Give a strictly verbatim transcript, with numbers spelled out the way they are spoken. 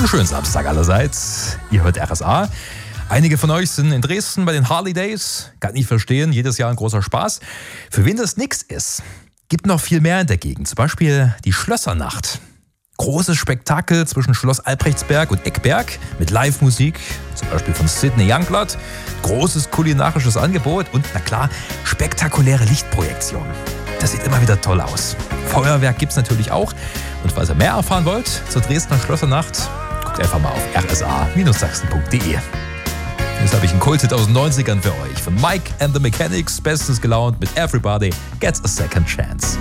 Einen schönen Samstag allerseits. Ihr hört R S A. Einige von euch sind in Dresden bei den Harley Days. Kann ich verstehen, jedes Jahr ein großer Spaß. Für wen das nix ist, gibt noch viel mehr in der Gegend. Zum Beispiel die Schlössernacht. Großes Spektakel zwischen Schloss Albrechtsberg und Eckberg mit Live-Musik, zum Beispiel von Sidney Youngblood. Großes kulinarisches Angebot und, na klar, spektakuläre Lichtprojektionen. Das sieht immer wieder toll aus. Feuerwerk gibt's natürlich auch. Und falls ihr mehr erfahren wollt zur Dresdner Schlössernacht, guckt einfach mal auf r s a Sachsen punkt d e. Jetzt habe ich einen Kulthit aus den neunzigern für euch. Von Mike and the Mechanics, bestens gelaunt mit Everybody Gets a Second Chance.